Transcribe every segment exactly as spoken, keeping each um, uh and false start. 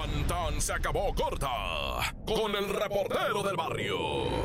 Tan tan se acabó corta con el reportero del barrio.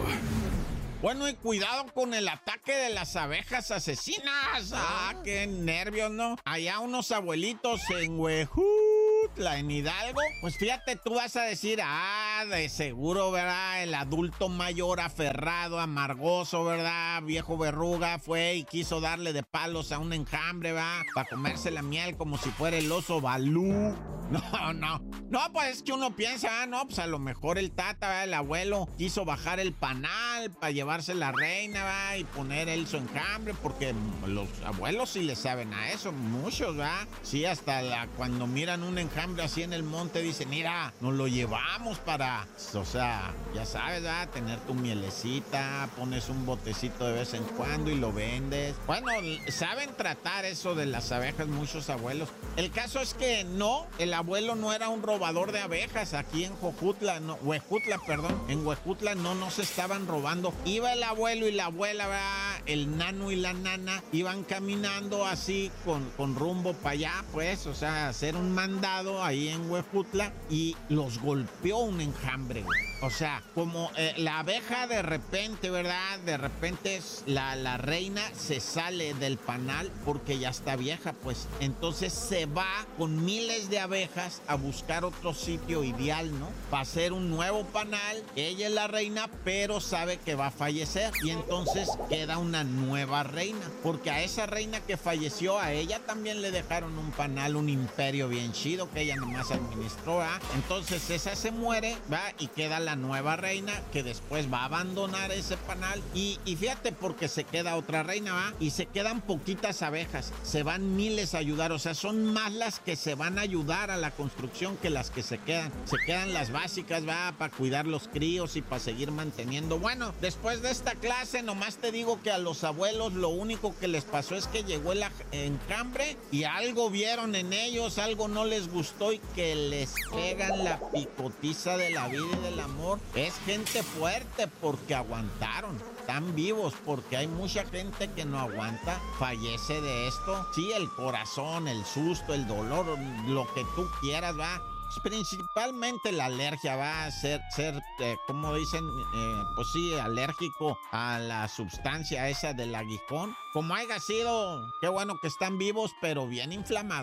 Bueno, y cuidado con el ataque de las abejas asesinas. Ah, qué nervios, ¿no? Allá unos abuelitos en Huejutla, en Hidalgo. Pues fíjate, tú vas a decir, ah, de seguro, ¿verdad? El adulto mayor aferrado, amargoso, ¿verdad? Viejo verruga, fue y quiso darle de palos a un enjambre, ¿verdad? Para comerse la miel como si fuera el oso Balú. No, no. No, pues es que uno piensa, ah, no, pues a lo mejor el tata, ¿verdad? El abuelo quiso bajar el panal para llevarse la reina, ¿verdad? Y poner él su enjambre, porque los abuelos sí le saben a eso, muchos, ¿verdad? Sí, hasta la, cuando miran un enjambre así en el monte, dicen, mira, nos lo llevamos para, o sea, ya sabes, ¿verdad? Tener tu mielecita, pones un botecito de vez en cuando y lo vendes. Bueno, saben tratar eso de las abejas muchos abuelos. El caso es que no, el abuelo no era un robador de abejas aquí en Jojutla, no, Huejutla, perdón. En Huejutla no nos estaban robando. Iba el abuelo y la abuela, ¿verdad? El nano y la nana iban caminando así con, con rumbo para allá, pues, o sea, hacer un mandado ahí en Huejutla y los golpeó un enjambre, güey. O sea, como eh, la abeja de repente, ¿verdad? De repente la, la reina se sale del panal porque ya está vieja, pues. Entonces se va con miles de abejas a buscar otro sitio ideal, ¿no? Para hacer un nuevo panal. Ella es la reina, pero sabe que va a fallecer. Y entonces queda una nueva reina. Porque a esa reina que falleció, a ella también le dejaron un panal, un imperio bien chido que ella nomás administró, ¿verdad? Entonces esa se muere, ¿va? Y queda la nueva reina que después va a abandonar ese panal. Y, y fíjate, porque se queda otra reina, ¿va? Y se quedan poquitas abejas. Se van miles a ayudar. O sea, son más las que se van a ayudar a la construcción que las que se quedan. Se quedan las básicas, va, para cuidar los críos y para seguir manteniendo. Bueno, después de esta clase, nomás te digo que a los abuelos lo único que les pasó es que llegó el enjambre y algo vieron en ellos, algo no les gustó y que les pegan la picotiza de la vida y del amor. Es gente fuerte porque aguantaron. Están vivos porque hay mucha gente que no aguanta, fallece de esto. Sí, el corazón, el susto, el dolor, lo que tú quieras, va. Principalmente la alergia va a ser, ser eh, como dicen, eh, pues sí, alérgico a la sustancia esa del aguijón. Como haya sido, qué bueno que están vivos, pero bien inflamados.